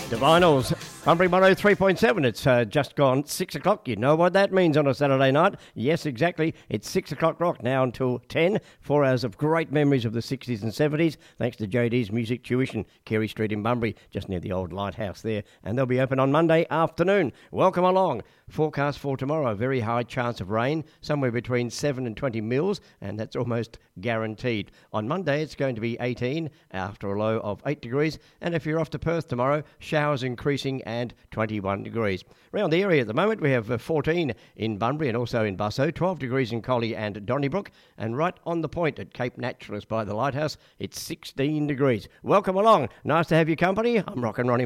Divinals, Bunbury 103.7. It's just gone 6 o'clock. You know what that means on a Saturday night. Yes, exactly. It's 6 o'clock rock now until 10. 4 hours of great memories of the 60s and 70s. Thanks to JD's Music Tuition, Carey Street in Bunbury, just near the old lighthouse there. And they'll be open on Monday afternoon. Welcome along. Forecast for tomorrow, very high chance of rain, somewhere between 7 and 20 mils, and that's almost guaranteed. On Monday, it's going to be 18 after a low of 8 degrees. And if you're off to Perth tomorrow, showers increasing and 21 degrees. Around the area at the moment, we have 14 in Bunbury and also in Busso, 12 degrees in Collie and Donnybrook, and right on the point at Cape Naturalist by the lighthouse, it's 16 degrees. Welcome along. Nice to have your company. I'm Rockin' Ronnie